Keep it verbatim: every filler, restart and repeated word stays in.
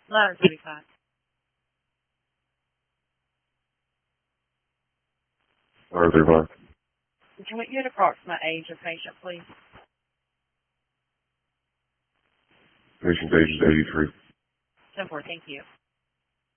Ladder thirty-five. Ladder thirty-five. Can we get approximate age of patient, please? Patient's age is eighty-three. ten four, thank you.